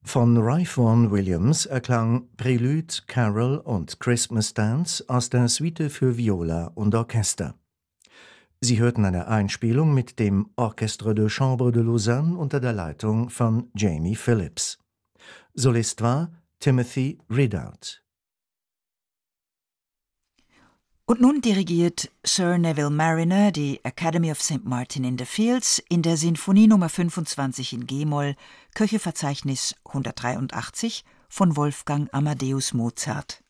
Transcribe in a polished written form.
Von Ralph Vaughan Williams erklang Prelude, Carol und Christmas Dance aus der Suite für Viola und Orchester. Sie hörten eine Einspielung mit dem Orchestre de Chambre de Lausanne unter der Leitung von Jamie Phillips. Solist war Timothy Ridout. Und nun dirigiert Sir Neville Marriner die Academy of St. Martin in the Fields in der Sinfonie Nummer 25 in G-Moll, Köchelverzeichnis 183 von Wolfgang Amadeus Mozart.